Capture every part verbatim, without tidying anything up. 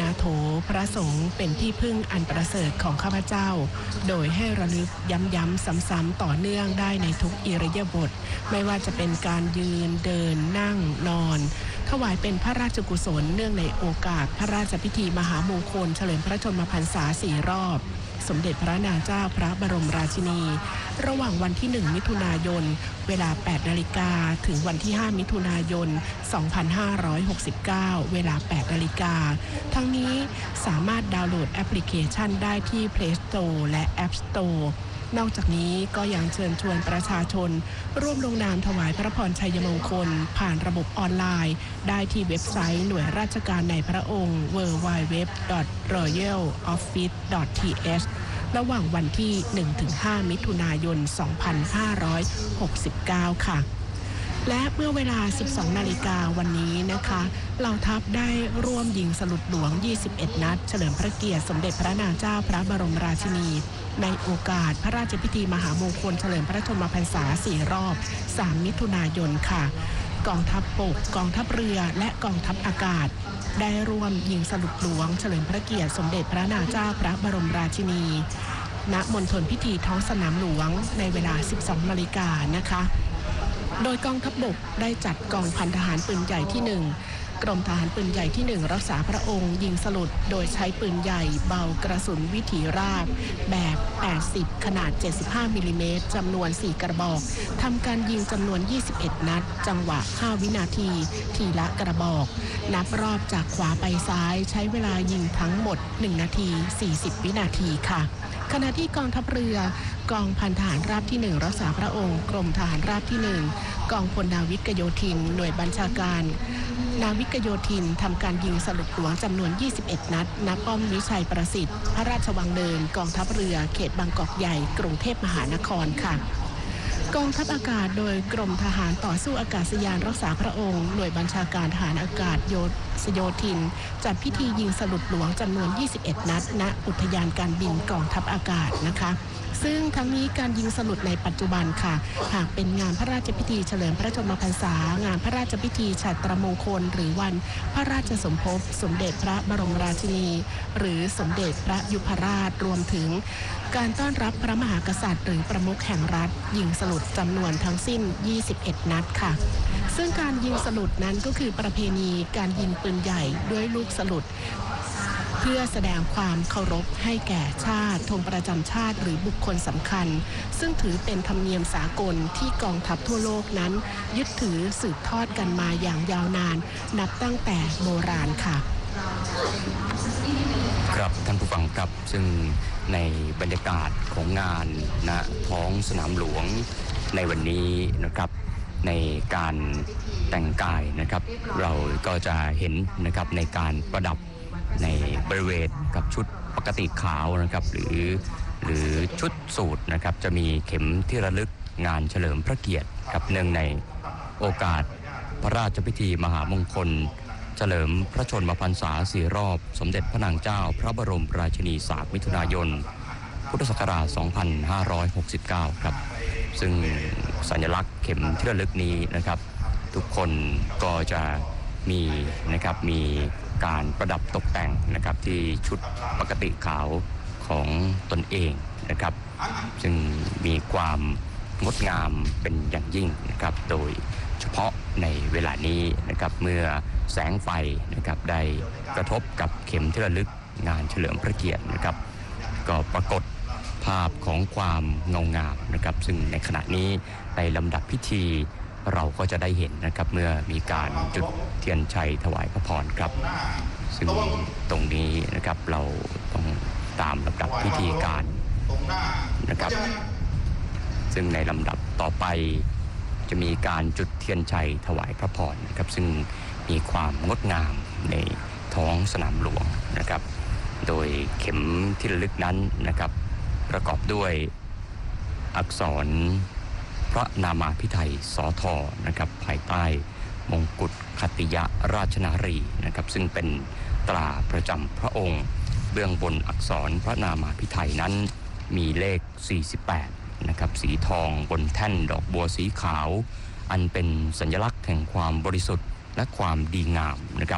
โถพระสงฆ์เป็นที่พึ่งอันประเสริฐของข้าพเจ้าโดยให้ระลึกย้ำๆซ้ำๆต่อเนื่องได้ในทุกอิริยาบถไม่ว่าจะเป็นการยืนเดินนั่งนอนถวายเป็นพระราชกุศลเนื่องในโอกาสพระราชพิธีมหามงคลเฉลิมพระชนมพรรษาสี่รอบสมเด็จพระนางเจ้าพระบรมราชินีระหว่างวันที่หนึ่งมิถุนายนเวลาแปดนาฬิกาถึงวันที่ห้ามิถุนายนสองพันห้าร้อยหกสิบเก้าเวลาแปดนาฬิกาทั้งนี้สามารถดาวน์โหลดแอปพลิเคชันได้ที่ Play Store และ App Storeนอกจากนี้ก็ยังเชิญชวนประชาชนร่วมลงนามถวายพระพรชัยมงคลผ่านระบบออนไลน์ได้ที่เว็บไซต์หน่วยราชการในพระองค์ ดับเบิลยู ดับเบิลยู ดับเบิลยู ดอท รอยัล ออฟฟิศ ดอท ที เอช ระหว่างวันที่ หนึ่งถึงห้า มิถุนายน สองพันห้าร้อยหกสิบเก้า ค่ะและเมื่อเวลา สิบสองนาฬิกาวันนี้นะคะเหล่าทัพได้ร่วมยิงสลุดหลวง ยี่สิบเอ็ด นัดเฉลิมพระเกียรติสมเด็จพระนางเจ้าพระบรมราชินีในโอกาสพระราชพิธีมหามงคลเฉลิมพระชนมพรรษาสี่รอบสามมิถุนายนค่ะกองทัพบกกองทัพเรือและกองทัพอากาศได้ร่วมยิงสลุดหลวงเฉลิมพระเกียรติสมเด็จพระนางเจ้าพระบรมราชินีณมณฑลพิธีท้องสนามหลวงในเวลา สิบสองนาฬิกานะคะโดยกองทัพบกได้จัดกองพันทหารปืนใหญ่ที่หนึ่งกรมทหารปืนใหญ่ที่หนึ่งรักษาพระองค์ยิงสลุดโดยใช้ปืนใหญ่เบากระสุนวิถีราบแบบแปดสิบขนาดเจ็ดสิบห้ามิลลิเมตรจำนวนสี่กระบอกทำการยิงจำนวนยี่สิบเอ็ดนัดจังหวะห้าวินาทีทีละกระบอกนับรอบจากขวาไปซ้ายใช้เวลายิงทั้งหมดหนึ่งนาทีสี่สิบวินาทีค่ะขณะที่กองทัพเรือกองพันทหารราบที่หนึ่งรักษาพระองค์กรมทหารราบที่หนึ่งกองพลนาวิกโยธินหน่วยบัญชาการนาวิกโยธินทำการยิงสลุดหลวงจำนวนยี่สิบเอ็ดนัดณป้อมวิชัยประสิทธิ์พระราชวังเดินกองทัพเรือเขตบางกอกใหญ่กรุงเทพมหานครค่ะกองทัพอากาศโดยกรมทหารต่อสู้อากาศยานรักษาพระองค์หน่วยบัญชาการทหารอากาศโยโยธินจัดพิธียิงสลุดหลวงจำนวนยี่สิบเอ็ดนัดณอุทยานการบินกองทัพอากาศนะคะซึ่งทั้งนี้การยิงสลุดในปัจจุบันค่ะหากเป็นงานพระราชพิธีเฉลิมพระชนมพรรษางานพระราชพิธีฉัตรมงคลหรือวันพระราชสมภพสมเด็จพระบรมราชินีหรือสมเด็จพระยุพราชรวมถึงการต้อนรับพระมหากษัตริย์หรือประมุขแห่งรัฐยิงสลุดจำนวนทั้งสิ้นยี่สิบเอ็ดนัดค่ะซึ่งการยิงสลุดนั้นก็คือประเพณีการยิงปืนใหญ่ด้วยลูกสลุดเพื่อแสดงความเคารพให้แก่ชาติธงประจำชาติหรือบุคคลสำคัญซึ่งถือเป็นธรรมเนียมสากลที่กองทัพทั่วโลกนั้นยึดถือสืบทอดกันมาอย่างยาวนานนับตั้งแต่โบราณค่ะครับท่านผู้ฟังครับซึ่งในบรรยากาศของงานณท้องสนามหลวงในวันนี้นะครับในการแต่งกายนะครับเราก็จะเห็นนะครับในการประดับในบริเวณกับชุดปกติขาวนะครับหรือหรือชุดสูทนะครับจะมีเข็มที่ระลึกงานเฉลิมพระเกียรติกับเนื่องในโอกาสพระราชพิธีมหามงคลเฉลิมพระชนมพรรษาสี่รอบสมเด็จพระนางเจ้าพระบรมราชินีสามมิถุนายนพุทธศักราชสองพันห้าร้อยหกสิบเก้าครับซึ่งสัญลักษณ์เข็มที่ระลึกนี้นะครับทุกคนก็จะมีนะครับมีการประดับตกแต่งนะครับที่ชุดปกติขาวของตนเองนะครับซึ่งมีความงดงามเป็นอย่างยิ่งนะครับโดยเฉพาะในเวลานี้นะครับเมื่อแสงไฟนะครับได้กระทบกับเข็มที่ระลึกงานเฉลิมพระเกียรตินะครับก็ปรากฏภาพของความเงางามนะครับซึ่งในขณะนี้ในลำดับพิธีเราก็จะได้เห็นนะครับเมื่อมีการจุดเทียนชัยถวายพระพรครับซึ่งตรงนี้นะครับเราต้องตามลำดับพิธีการนะครับซึ่งในลำดับต่อไปจะมีการจุดเทียนชัยถวายพระพรนะครับซึ่งมีความงดงามในท้องสนามหลวงนะครับโดยเข็มที่ระลึกนั้นนะครับประกอบด้วยอักษรพระนามาภิไธยสทนะครับภายใต้มงกุฎคติยราชนารีนะครับซึ่งเป็นตราประจำพระองค์เบื้องบนอักษรพระนามาภิไธยนั้นมีเลขสี่สิบแปดนะครับสีทองบนแท่นดอกบัวสีขาวอันเป็นสัญลักษณ์แห่งความบริสุทธิ์และความดีงามนะครับ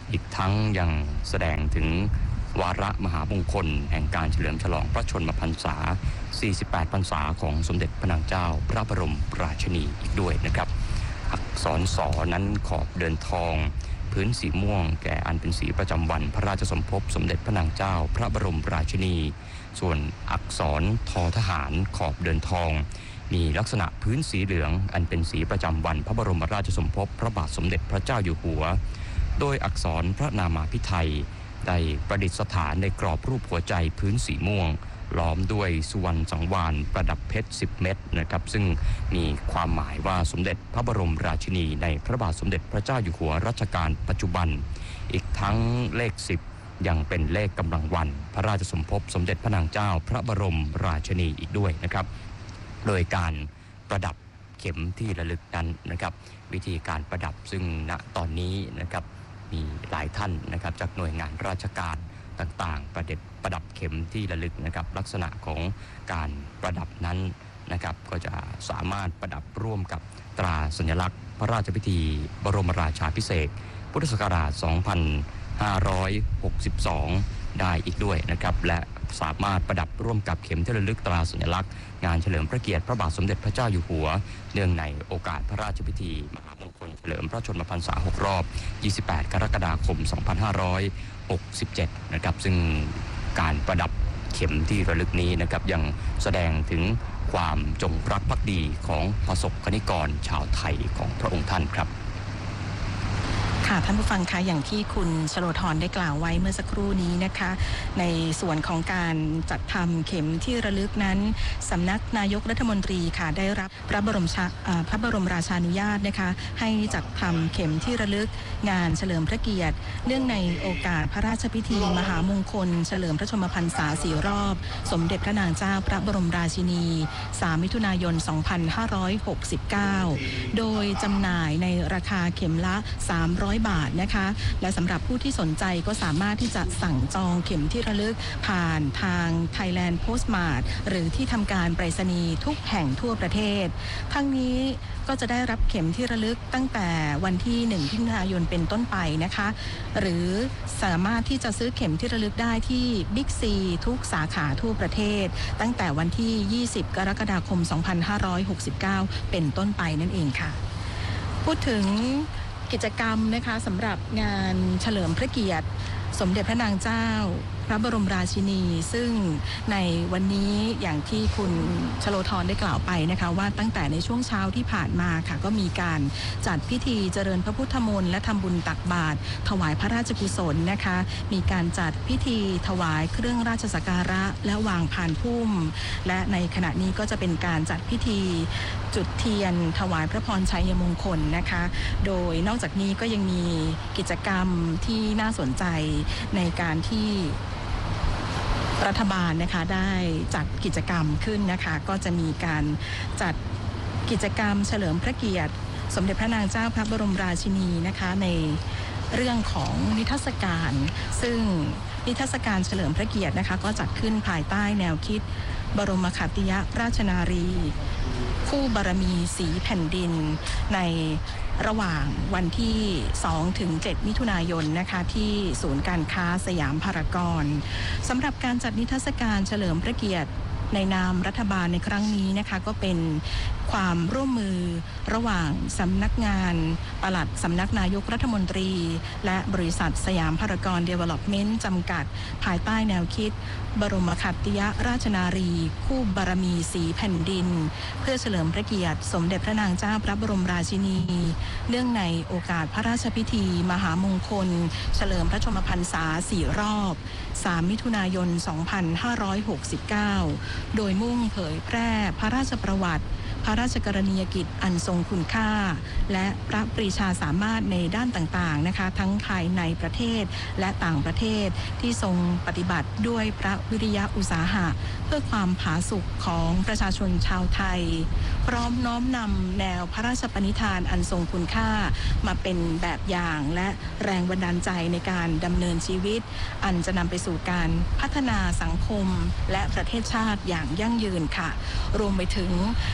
อีกทั้งยังแสดงถึงวาระมหามงคลแห่งการเฉลิมฉลองพระชนมพรรษา สี่สิบแปด พรรษาของสมเด็จพระนางเจ้าพระบรมราชินีอีกด้วยนะครับอักษรสอนั้นขอบเดินทองพื้นสีม่วงแก่อันเป็นสีประจำวันพระราชสมภพสมเด็จพระนางเจ้าพระบรมราชินีส่วนอักษรทอทหารขอบเดินทองมีลักษณะพื้นสีเหลืองอันเป็นสีประจำวันพระบรมราชสมภพพระบาทสมเด็จพระเจ้าอยู่หัวโดยอักษรพระนามาภิไธยได้ประดิษฐานในกรอบรูปหัวใจพื้นสีม่วงล้อมด้วยสุวรรณสังวาลประดับเพชรสิบเม็ดนะครับซึ่งมีความหมายว่าสมเด็จพระบรมราชินีในพระบาทสมเด็จพระเจ้าอยู่หัวรัชกาลปัจจุบันอีกทั้งเลขสิบยังเป็นเลขกำลังวันพระราชสมภพสมเด็จพระนางเจ้าพระบรมราชินีอีกด้วยนะครับโดยการประดับเข็มที่ระลึกนั้นนะครับวิธีการประดับซึ่งณตอนนี้นะครับมีหลายท่านนะครับจากหน่วยงานราชการต่างๆประดับประดับเข็มที่ระลึกนะครับลักษณะของการประดับนั้นนะครับก็จะสามารถประดับร่วมกับตราสัญลักษณ์พระราชพิธีบรมราชาภิเษกพุทธศักราช สองพันห้าร้อยหกสิบสอง ได้อีกด้วยนะครับและสามารถประดับร่วมกับเข็มที่ระลึกตราสัญลักษณ์งานเฉลิมพระเกียรติพระบาทสมเด็จพระเจ้าอยู่หัวเนื่องในโอกาสพระราชพิธีมหามงคลเฉลิมพระชนมพรรษาหกรอบยี่สิบแปดกรกฎาคมสองพันห้าร้อยหกสิบเจ็ดนะครับซึ่งการประดับเข็มที่ระลึกนี้นะครับยังแสดงถึงความจงรักภักดีของประสบกนิกรชาวไทยของพระองค์ท่านครับค่ะท่านผู้ฟังคะอย่างที่คุณชโลธรได้กล่าวไว้เมื่อสักครู่นี้นะคะในส่วนของการจัดทำเข็มที่ระลึกนั้นสำนักนายกรัฐมนตรีค่ะได้รับพระบรมชาพระบรมราชานุญาตนะคะให้จัดทำเข็มที่ระลึกงานเฉลิมพระเกียรติเนื่องในโอกาสพระราชพิธีมหามงคลเฉลิมพระชนมพรรษาสี่รอบสมเด็จพระนางเจ้าพระบรมราชินีสามมิถุนายนสองพันห้าร้อยหกสิบเก้าโดยจำหน่ายในราคาเข็มละสามร้อยบาทนะคะและสำหรับผู้ที่สนใจก็สามารถที่จะสั่งจองเข็มที่ระลึกผ่านทาง Thailand Postmart หรือที่ทำการไปรษณีย์ทุกแห่งทั่วประเทศทั้งนี้ก็จะได้รับเข็มที่ระลึกตั้งแต่วันที่หนึ่งมิถุนายนเป็นต้นไปนะคะหรือสามารถที่จะซื้อเข็มที่ระลึกได้ที่ Big C ทุกสาขาทั่วประเทศตั้งแต่วันที่ยี่สิบกรกฎาคมสองพันห้าร้อยหกสิบเก้าเป็นต้นไปนั่นเองค่ะพูดถึงกิจกรรมนะคะสำหรับงานเฉลิมพระเกียรติสมเด็จพระนางเจ้าพระบรมราชินีซึ่งในวันนี้อย่างที่คุณชโลธรได้กล่าวไปนะคะว่าตั้งแต่ในช่วงเช้าที่ผ่านมาค่ะก็มีการจัดพิธีเจริญพระพุทธมนต์และทำบุญตักบาตรถวายพระราชกุศลนะคะมีการจัดพิธีถวายเครื่องราชสักการะและวางพานพุ่มและในขณะนี้ก็จะเป็นการจัดพิธีจุดเทียนถวายพระพรชัยมงคลนะคะโดยนอกจากนี้ก็ยังมีกิจกรรมที่น่าสนใจในการที่รัฐบาลนะคะได้จัดกิจกรรมขึ้นนะคะก็จะมีการจัดกิจกรรมเฉลิมพระเกียรติสมเด็จพระนางเจ้าพระบรมราชินีนะคะในเรื่องของนิทรรศการซึ่งนิทรรศการเฉลิมพระเกียรตินะคะก็จัดขึ้นภายใต้แนวคิดบรมขัตติยราชนารีคู่บารมีสีแผ่นดินในระหว่างวันที่สองถึงเจ็ดมิถุนายนนะคะที่ศูนย์การค้าสยามพารากอนสำหรับการจัดนิทรรศการเฉลิมพระเกียรติในนามรัฐบาลในครั้งนี้นะคะก็เป็นความร่วมมือระหว่างสำนักงานปลัดสำนักนายกรัฐมนตรีและบริษัทสยามพารากอนเดเวล็อปเมนต์จำกัดภายใต้แนวคิดบรมขัตติยราชนารีคู่บารมีสีแผ่นดินเพื่อเฉลิมพระเกียรติสมเด็จพระนางเจ้าพระบรมราชินีเนื่องในโอกาสพระราชพิธีมหามงคลเฉลิมพระชนมพรรษาสี่รอบสามมิถุนายนสองพันห้าร้อยหกสิบเก้าโดยมุ่งเผยแพร่พระราชประวัติพระราชกรณียกิจอันทรงคุณค่าและพระปรีชาสามารถในด้านต่างๆนะคะทั้งภายในประเทศและต่างประเทศที่ทรงปฏิบัติด้วยพระวิริยะอุตสาหะเพื่อความผาสุกของประชาชนชาวไทยพร้อมน้อมนำแนวพระราชปณิธานอันทรงคุณค่ามาเป็นแบบอย่างและแรงบันดาลใจในการดำเนินชีวิตอันจะนำไปสู่การพัฒนาสังคมและประเทศชาติอย่างยั่งยืนค่ะรวมไปถึงการ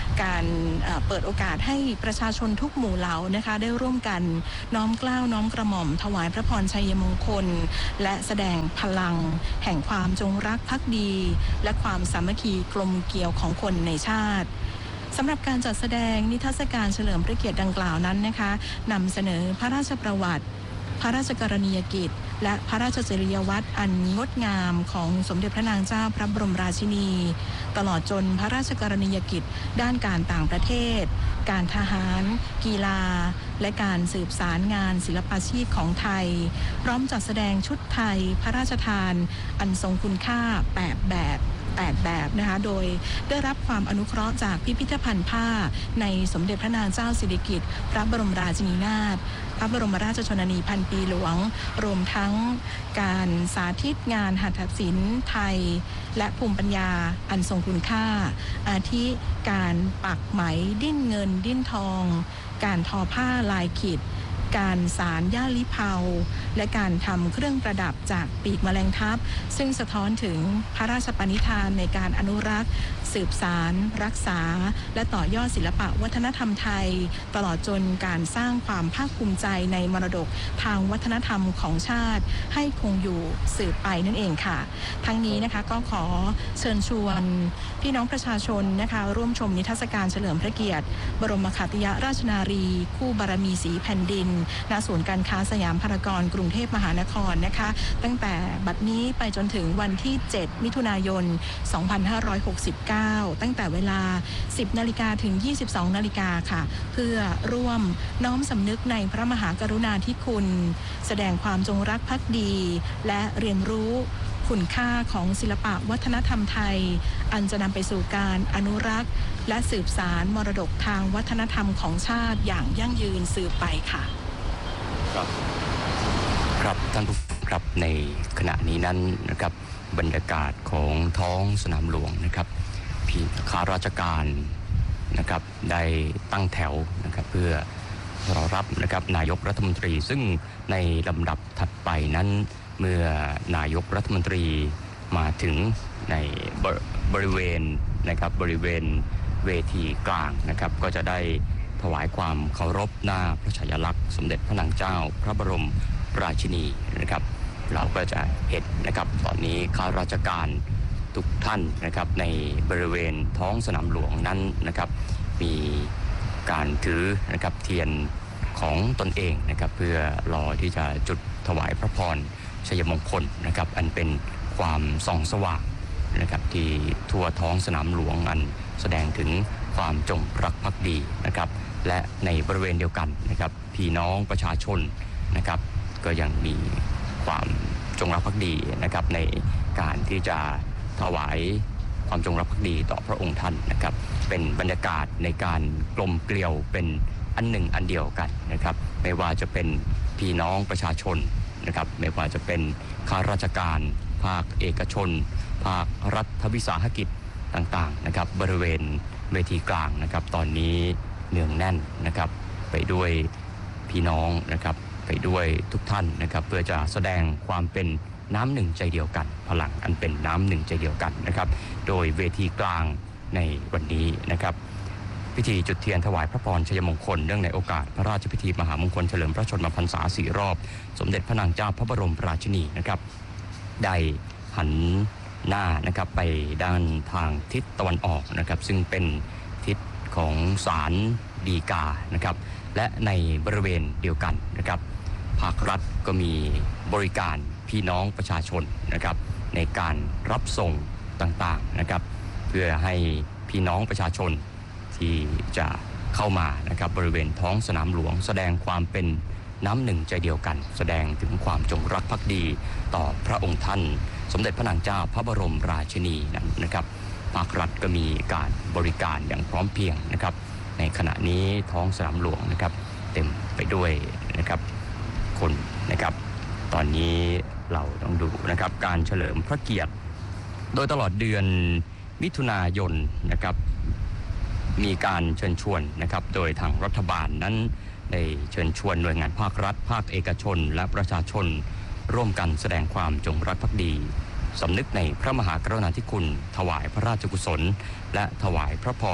การเปิดโอกาสให้ประชาชนทุกหมู่เหล่านะคะได้ร่วมกันน้อมเกล้าน้อมกระหม่อมถวายพระพรชัยมงคลและแสดงพลังแห่งความจงรักภักดีและความสามัคคีกลมเกลียวของคนในชาติสำหรับการจัดแสดงนิทรรศการเฉลิมพระเกียรติดังกล่าวนั้นนะคะนำเสนอพระราชประวัติพระราชกรณียกิจและพระราชจริยวัตรอันงดงามของสมเด็จพระนางเจ้าพระบรมราชินีตลอดจนพระราชกรณียกิจด้านการต่างประเทศการทหารกีฬาและการสืบสารงานศิลปาชีพของไทยพร้อมจัดแสดงชุดไทยพระราชทานอันทรงคุณค่าแปดแบบแปดแบบนะคะโดยได้รับความอนุเคราะห์จากพิพิธภัณฑ์ผ้าในสมเด็จพระนางเจ้าสิริกิติ์พระบรมราชินีนาถพระบรมราชชนนีพันปีหลวงรวมทั้งการสาธิตงานหัตถศิลป์ไทยและภูมิปัญญาอันทรงคุณค่าอาทิการปักไหมดิ้นเงินดิ้นทองการทอผ้าลายขีดการสารย่าลิเผาและการทำเครื่องประดับจากปีกแมลงทับซึ่งสะท้อนถึงพระราชปณิธานในการอนุรักษ์สืบสารรักษาและต่อยอดศิลปะวัฒนธรรมไทยตลอดจนการสร้างความภาคภูมิใจในมรดกทางวัฒนธรรมของชาติให้คงอยู่สืบไปนั่นเองค่ะทั้งนี้นะคะก็ขอเชิญชวนพี่น้องประชาชนนะคะร่วมชมนิทรรศการเฉลิมพระเกียรติบรมขัตยราชนารีคู่บารมีศรีแผ่นดินณศูนย์การค้าสยามพารากอนกรุงเทพมหานครนะคะตั้งแต่บัดนี้ไปจนถึงวันที่เจ็ดมิถุนายนสองพันห้าร้อยหกสิบเก้าตั้งแต่เวลา สิบนาฬิกาถึง ยี่สิบสองนาฬิกาค่ะเพื่อร่วมน้อมสำนึกในพระมหากรุณาธิคุณแสดงความจงรักภักดีและเรียนรู้คุณค่าของศิลปะวัฒนธรรมไทยอันจะนำไปสู่การอนุรักษ์และสืบสารมรดกทางวัฒนธรรมของชาติอย่างยั่งยืนสืบไปค่ะครับครับท่านผู้ฟังครับในขณะนี้นั้นนะครับบรรยากาศของท้องสนามหลวงนะครับพี่ข้าราชการนะครับได้ตั้งแถวนะครับเพื่อรอรับนะครับนายกรัฐมนตรีซึ่งในลำดับถัดไปนั้นเมื่อนายกรัฐมนตรีมาถึงในบริเวณนะครับบริเวณเวทีกลางนะครับก็จะได้ถวายความเคารพหน้าพระฉายาลักษณ์สมเด็จพระนางเจ้าพระบรมราชินีนะครับเราก็จะเห็นนะครับตอนนี้ข้าราชการทุกท่านนะครับในบริเวณท้องสนามหลวงนั้นนะครับมีการถือนะครับเทียนของตนเองนะครับเพื่อรอที่จะจุดถวายพระพรชัยมงคลนะครับอันเป็นความส่องสว่างนะครับที่ทั่วท้องสนามหลวงอันแสดงถึงความจงรักภักดีนะครับและในบริเวณเดียวกันนะครับพี่น้องประชาชนนะครับก็ยังมีความจงรักภักดีนะครับในการที่จะถวายความจงรักภักดีต่อพระองค์ท่านนะครับเป็นบรรยากาศในการกลมเกลียวเป็นอันหนึ่งอันเดียวกันนะครับไม่ว่าจะเป็นพี่น้องประชาชนนะครับไม่ว่าจะเป็นข้าราชการภาคเอกชนภาครัฐวิสาหกิจต่างๆนะครับบริเวณเวทีกลางนะครับตอนนี้เนืองแน่นนะครับไปด้วยพี่น้องนะครับไปด้วยทุกท่านนะครับเพื่อจะแสดงความเป็นน้ำหนึ่งใจเดียวกันพลังอันเป็นน้ำหนึ่งใจเดียวกันนะครับโดยเวทีกลางในวันนี้นะครับพิธีจุดเทียนถวายพระพรชัยมงคลเนื่องในโอกาสพระราชพิธีมหามงคลเฉลิมพระชนมพรรษาสี่รอบสมเด็จพระนางเจ้าพระบรมราชินีนะครับได้หันหน้านะครับไปด้านทางทิศตะวันออกนะครับซึ่งเป็นทิศของศาลฎีกานะครับและในบริเวณเดียวกันนะครับภาครัฐก็มีบริการพี่น้องประชาชนนะครับในการรับส่งต่างๆนะครับเพื่อให้พี่น้องประชาชนที่จะเข้ามานะครับบริเวณท้องสนามหลวงแสดงความเป็นน้ำหนึ่งใจเดียวกันแสดงถึงความจงรักภักดีต่อพระองค์ท่านสมเด็จพระนางเจ้าพระบรมราชินีนั้นนะครับภาครัฐก็มีการบริการอย่างพร้อมเพรียงนะครับในขณะนี้ท้องสนามหลวงนะครับเต็มไปด้วยนะครับคนนะครับตอนนี้เราต้องดูนะครับการเฉลิมพระเกียรติโดยตลอดเดือนมิถุนายนนะครับมีการเชิญชวนนะครับโดยทางรัฐบาลนั้นได้เชิญชวนหน่วยงานภาครัฐภาคเอกชนและประชาชนร่วมกันแสดงความจงรักภักดีสำนึกในพระมหากรุณาธิคุณถวายพระราชกุศลและถวายพระพร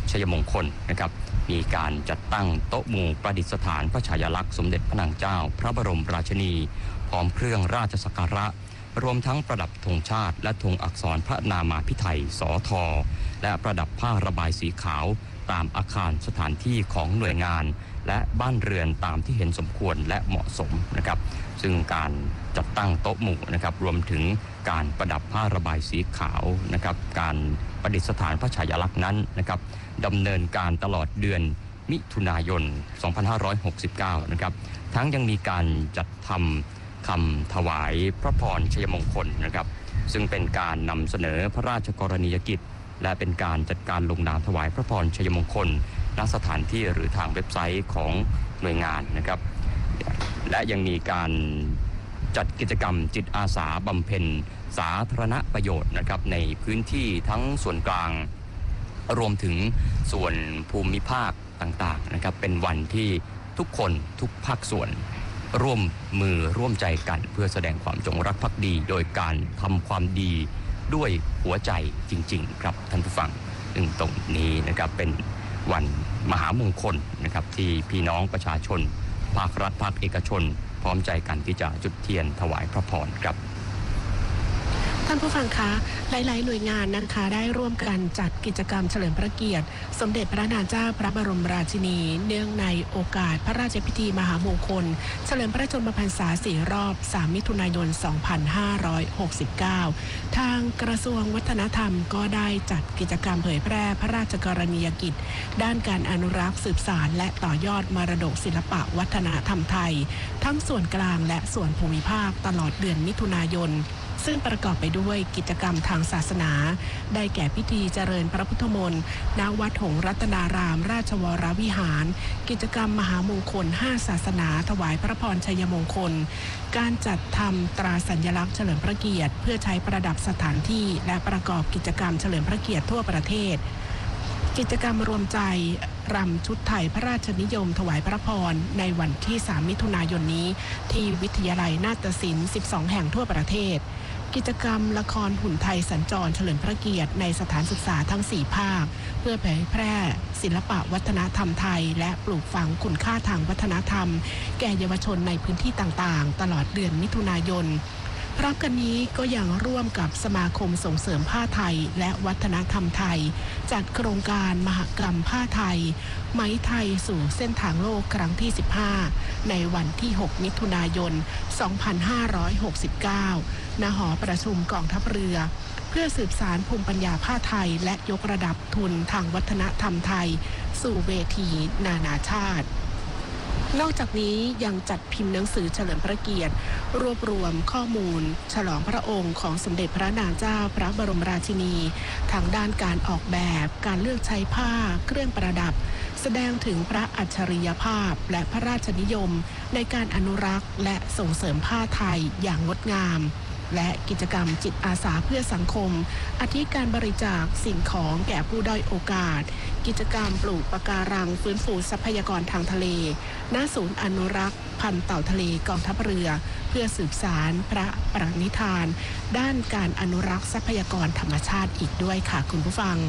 ชัยมงคลนะครับมีการจัดตั้งโต๊ะหมู่ประดิษฐานพระฉายาลักษณ์สมเด็จพระนางเจ้าพระบรมราชินีพร้อมเครื่องราชสักการะรวมทั้งประดับธงชาติและธงอักษรพระนามาภิไธยสทและประดับผ้าระบายสีขาวตามอาคารสถานที่ของหน่วยงานและบ้านเรือนตามที่เห็นสมควรและเหมาะสมนะครับซึ่งการจัดตั้งโต๊ะหมู่นะครับรวมถึงการประดับผ้าระบายสีขาวนะครับการประดิษฐานพระฉายาลักษณ์นั้นนะครับดำเนินการตลอดเดือนมิถุนายน สองพันห้าร้อยหกสิบเก้า นะครับทั้งยังมีการจัดทำคำถวายพระพรชัยมงคลนะครับซึ่งเป็นการนำเสนอพระราชกรณียกิจและเป็นการจัดการลงนามถวายพระพรชัยมงคลณสถานที่หรือทางเว็บไซต์ของหน่วยงานนะครับและยังมีการจัดกิจกรรมจิตอาสาบำเพ็ญสาธารณประโยชน์นะครับในพื้นที่ทั้งส่วนกลางรวมถึงส่วนภูมิภาคต่างๆนะครับเป็นวันที่ทุกคนทุกภาคส่วนร่วมมือร่วมใจกันเพื่อแสดงความจงรักภักดีโดยการทำความดีด้วยหัวใจจริงๆครับท่านผู้ฟังซึ่งตรงนี้นะครับเป็นวันมหามงคลนะครับที่พี่น้องประชาชนภาครัฐภาคเอกชนพร้อมใจกันที่จะจุดเทียนถวายพระพรครับท่านผู้ฟังคะหลายๆหน่วยงานนะคะได้ร่วมกันจัดกิจกรรมเฉลิมพระเกียรติสมเด็จพระนางเจ้าพระบรมราชินีเนื่องในโอกาสพระราชพิธีมหามงคลเฉลิมพระชนมพรรษาสี่รอบสามมิถุนายน สองพันห้าร้อยหกสิบเก้า ทางกระทรวงวัฒนธรรมก็ได้จัดกิจกรรมเผยแพร่พระราชกรณียกิจด้านการอนุรักษ์สืบสานและต่อยอดมรดกศิลปะวัฒนธรรมไทยทั้งส่วนกลางและส่วนภูมิภาคตลอดเดือนมิถุนายนซึ่งประกอบไปด้วยกิจกรรมทางศาสนาได้แก่พิธีเจริญพระพุทธมนต์ณวัดหงส์รัตนารามราชวรวิหารกิจกรรมมหามงคลห้าศาสนาถวายพระพรชัยมงคลการจัดทำตราสัญลักษณ์เฉลิมพระเกียรติเพื่อใช้ประดับสถานที่และประกอบกิจกรรมเฉลิมพระเกียรติทั่วประเทศกิจกรรมรวมใจรำชุดไทยพระราชนิยมถวายพระพรในวันที่สามมิถุนายนนี้ที่วิทยาลัยนาฏศิลป์สิบสองแห่งทั่วประเทศกิจกรรมละครหุ่นไทยสัญจรเฉลิมพระเกียรติในสถานศึกษาทั้งสี่ภาคเพื่อเผยแพร่ศิลปะวัฒนธรรมไทยและปลูกฝังคุณค่าทางวัฒนธรรมแก่เยาวชนในพื้นที่ต่างๆตลอดเดือนมิถุนายนพร้อมกันนี้ก็ยังร่วมกับสมาคมส่งเสริมผ้าไทยและวัฒนธรรมไทยจัดโครงการมหกรรมผ้าไทยไหมไทยสู่เส้นทางโลกครั้งที่สิบห้าในวันที่หกมิถุนายน สองพันห้าร้อยหกสิบเก้า ณ หอประชุมกองทัพเรือเพื่อสืบสานภูมิปัญญาผ้าไทยและยกระดับทุนทางวัฒนธรรมไทยสู่เวทีนานาชาตินอกจากนี้ยังจัดพิมพ์หนังสือเฉลิมพระเกียรติรวบรวมข้อมูลฉลองพระองค์ของสมเด็จพระนางเจ้าพระบรมราชินีทางด้านการออกแบบการเลือกใช้ผ้าเครื่องประดับแสดงถึงพระอัจฉริยภาพและพระราชนิยมในการอนุรักษ์และส่งเสริมผ้าไทยอย่างงดงามและกิจกรรมจิตอาสาเพื่อสังคมอาทิการบริจาคสิ่งของแก่ผู้ด้อยโอกาสกิจกรรมปลูกปะการังฟื้นฟูทรัพยากรทางทะเลณศูนย์อนุรักษ์พันธุ์เต่าทะเลกองทัพเรือเพื่อสืบสานพระปณิธานด้านการอนุรักษ์ทรัพยากรธรรมชาติอีกด้วยค่ะคุณผู้ฟัง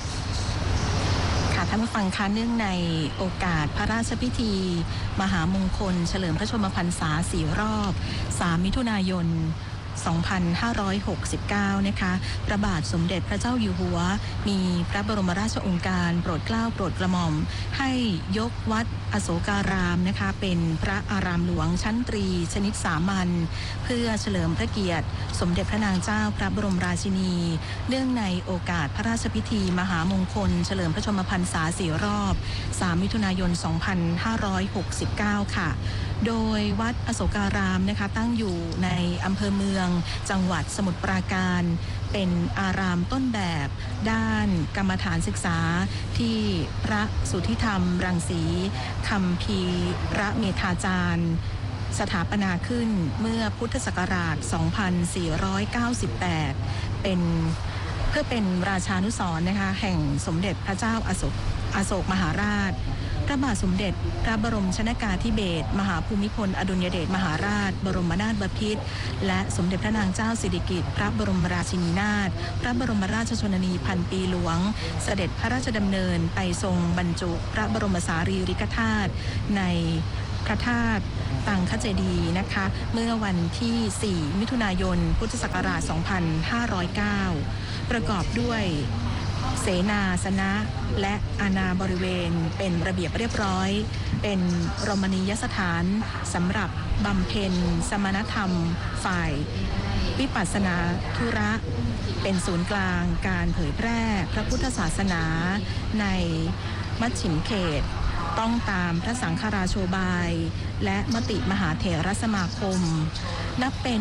ท่านผู้ฟังคะเนื่องในโอกาสพระราชพิธีมหามงคลเฉลิมพระชนมพรรษาสี่รอบสามมิถุนายน สองพันห้าร้อยหกสิบเก้า นะคะพระบาทสมเด็จพระเจ้าอยู่หัวมีพระบรมราชโองการโปรดเกล้าโปรดกระหม่อมให้ยกวัดอโศการามนะคะเป็นพระอารามหลวงชั้นตรีชนิดสามัญเพื่อเฉลิมพระเกียรติสมเด็จพระนางเจ้าพระบรมราชินีเนื่องในโอกาสพระราชพิธีมหามงคลเฉลิมพระชนมพรรษาสี่รอบสามมิถุนายน สองพันห้าร้อยหกสิบเก้า ค่ะโดยวัดอโศการามนะคะตั้งอยู่ในอำเภอเมืองจังหวัดสมุทรปราการเป็นอารามต้นแบบด้านกรรมฐานศึกษาที่พระสุทธิธรรมรังสีคัมภีระเมธาจารย์สถาปนาขึ้นเมื่อพุทธศักราช สองพันสี่ร้อยเก้าสิบแปด เป็นเพื่อเป็นราชานุสรณ์นะคะแห่งสมเด็จพระเจ้าอโศกอโศกมหาราชพระบาทสมเด็จพระบรมชนกาธิเบศรมหาภูมิพลอดุลยเดชมหาราชบรมนาถบพิตรและสมเด็จพระนางเจ้าสิริกิติ์พระบรมราชินีนาถพระบรมราชชนนีพันปีหลวงเสด็จพระราชดำเนินไปทรงบรรจุพระบรมสารีริกธาตุในพระธาตุตังคเจดีย์นะคะเมื่อวันที่ สี่ มิถุนายน พุทธศักราช สองพันห้าร้อยเก้า ประกอบด้วยเสนาสนะและอาณาบริเวณเป็นระเบียบเรียบร้อยเป็นรมณียสถานสำหรับบำเพ็ญสมณธรรมฝ่ายวิปัสสนาธุระเป็นศูนย์กลางการเผยแพร่พระพุทธศาสนาในมัชชิมเขตต้องตามพระสังฆราโชบายและมติมหาเถรสมาคมนับเป็น